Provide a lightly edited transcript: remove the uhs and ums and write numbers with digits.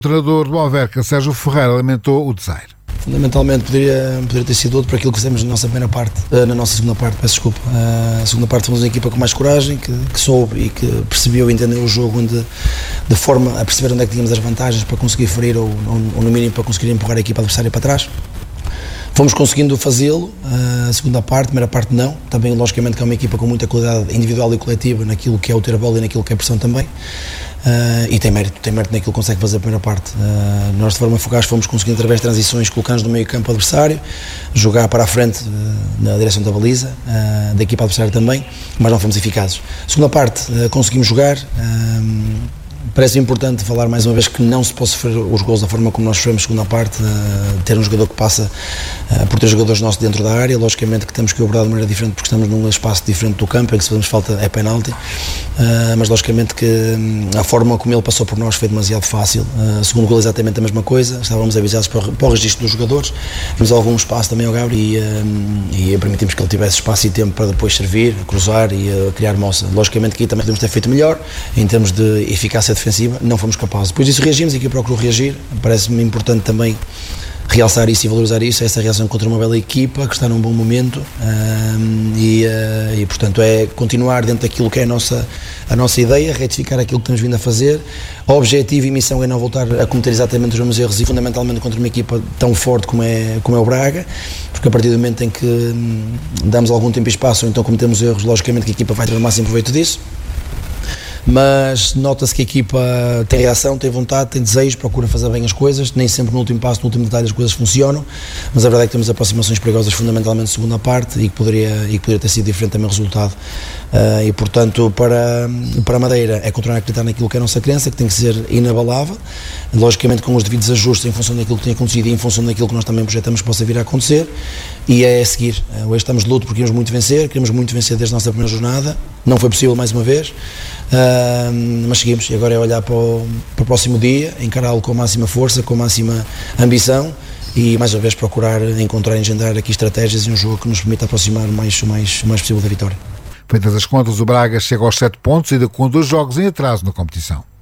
O treinador do Alverca, Sérgio Ferreira, lamentou o desaire. Fundamentalmente poderia ter sido outro para aquilo que fizemos na nossa segunda parte, peço desculpa. A segunda parte fomos uma equipa com mais coragem, que soube e que percebeu e entendeu o jogo de forma a perceber onde é que tínhamos as vantagens para conseguir ferir ou no mínimo para conseguir empurrar a equipa adversária para trás. Fomos conseguindo fazê-lo, a segunda parte, a primeira parte não, também logicamente que é uma equipa com muita qualidade individual e coletiva naquilo que é o ter a bola e naquilo que é a pressão também. E tem mérito naquilo que consegue fazer a primeira parte. Nós de forma fugaz fomos conseguindo através de transições colocar-nos no meio campo adversário, jogar para a frente na direção da baliza, da equipa adversária também, mas não fomos eficazes. Segunda parte, conseguimos jogar. Parece importante falar mais uma vez que não se pode sofrer os gols da forma como nós sofremos segunda parte, ter um jogador que passa por 3 jogadores nossos dentro da área, logicamente que temos que abordar de maneira diferente porque estamos num espaço diferente do campo, em que se fazemos falta é penalti, mas logicamente que a forma como ele passou por nós foi demasiado fácil. Segundo gol exatamente a mesma coisa, estávamos avisados para o registro dos jogadores, temos algum espaço também ao Gabriel e permitimos que ele tivesse espaço e tempo para depois servir, cruzar e criar moça. Logicamente que aqui também podemos ter feito melhor em termos de eficácia defensiva, não fomos capazes. Depois disso reagimos e aqui procurou reagir. Parece-me importante também realçar isso e valorizar isso, essa reação contra uma bela equipa que está num bom momento e portanto é continuar dentro daquilo que é a nossa ideia, retificar aquilo que temos vindo a fazer. O objetivo e missão é não voltar a cometer exatamente os mesmos erros e fundamentalmente contra uma equipa tão forte como é o Braga, porque a partir do momento em que damos algum tempo e espaço ou então cometemos erros, logicamente que a equipa vai ter o máximo proveito disso. Mas nota-se que a equipa tem reação, tem vontade, tem desejo, procura fazer bem as coisas, nem sempre no último passo, no último detalhe as coisas funcionam, mas a verdade é que temos aproximações perigosas fundamentalmente na segunda parte e que poderia ter sido diferente também o resultado. E portanto para a Madeira é continuar a acreditar naquilo que é a nossa crença, que tem que ser inabalável, logicamente com os devidos ajustes em função daquilo que tem acontecido e em função daquilo que nós também projetamos que possa vir a acontecer, e é seguir. Hoje estamos de luto porque queremos muito vencer desde a nossa primeira jornada, não foi possível mais uma vez, mas seguimos e agora é olhar para o próximo dia, encará-lo com a máxima força, com a máxima ambição e mais uma vez procurar encontrar e engendrar aqui estratégias e um jogo que nos permita aproximar o mais possível da vitória. Feitas as contas, o Braga chega aos 7 pontos, ainda com 2 jogos em atraso na competição.